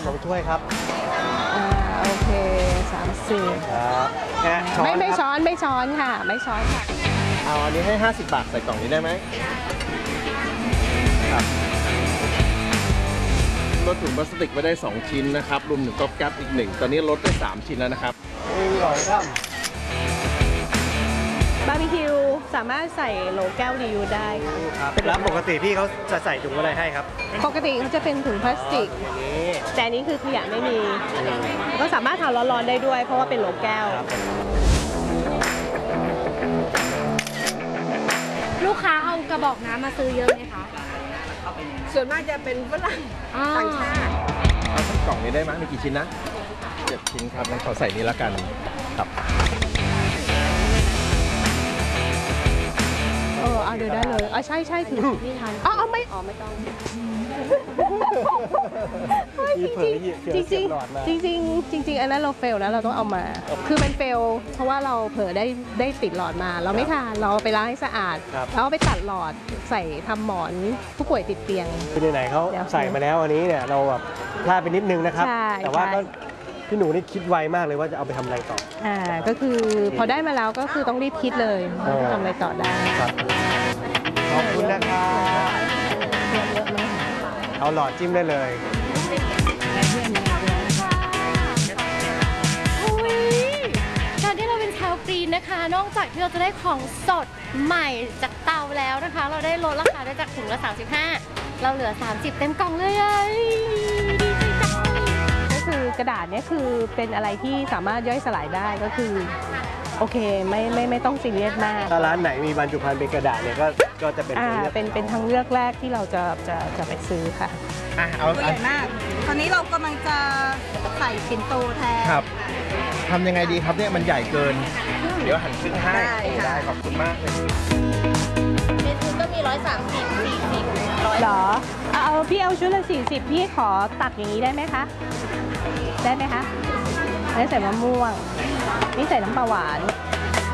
2 ถ้วยครับโอเค30 ครับไม่ช้อนไม่ช้อนค่ะไม่ช้อนค่ะเอาอันนี้ให้50 บาทใส่กล่องนี้ได้ไหมครับลดถุงพลาสติกไปได้2 ชิ้นนะครับรวมถึงก๊อบแก๊ปอีก1ตอนนี้ลดได้3 ชิ้นแล้วนะครับอร่อยครับบาร์บีคิวสามารถใส่โหลแก้วรีวิวได้ค่ะแล้วปกติพี่เขาจะใส่ถุงอะไรให้ครับปกติเขาจะเป็นถุงพลาสติกแต่อันนี้คือขยะไม่มีก็สามารถทานร้อนๆได้ด้วยเพราะว่าเป็นโหลแก้วลูกค้าเอากระบอกน้ำมาซื้อเยอะไหมคะส่วนมากจะเป็นฝรั่งต่างชาติเอาสักกล่องนี้ได้ไหมมีกี่ชิ้นนะ7 ชิ้นครับงั้นขอใส่นี้ละกันครับเอาเดี๋ยวได้เลยใช่ถึงนี่ทันเอาไม่ต้องจริงอันนั้นเราเฟลนะเราต้องเอามาคือมันเฟลเพราะว่าเราเผลอได้ติดหลอดมาเราไม่ทานเราไปล้างให้สะอาดแล้วไปตัดหลอดใส่ทำหมอนผู้ป่วยติดเตียงไหนเขาใส่มาแล้วอันนี้เนี่ยเราแบบพลาดไปนิดนึงนะครับแต่ว่าก็พี่หนูนี่คิดไวมากเลยว่าจะเอาไปทำอะไรต่อก็คือพอได้มาแล้วก็คือต้องรีบคิดเลยทำอะไรต่อได้ขอบคุณนะครับเอาหลอดจิ้มได้เลยการที่เราเป็นชาวกรีนนะคะนอกจากที่เราจะได้ของสดใหม่จากเตาแล้วนะคะเราได้ลดราคาได้จากถุงละ35เราเหลือ30เต็มกล่องเลยก็คือกระดาษเนี่ยคือเป็นอะไรที่สามารถย่อยสลายได้ก็คือโอเคไม่ต้องซีเรียสมากถ้าร้านไหนมีบรรจุภัณฑ์เป็นกระดาษเนี่ยก็จะเป็นทางเลือกแรกที่เราจะไปซื้อค่ะเอาใหญ่มากตอนนี้เรากำลังจะใส่ปิ่นโตแทนครับทำยังไงดีครับเนี่ยมันใหญ่เกินเดี๋ยวหั่นครึ่งให้ได้ขอบคุณมากเลยเป็นชุดก็มี130 40 100หรอพี่เอาชุดละ40พี่ขอตัดอย่างนี้ได้ไหมคะได้ไหมคะได้ใส่มะม่วงนี่ใส่น้ำปลาหวาน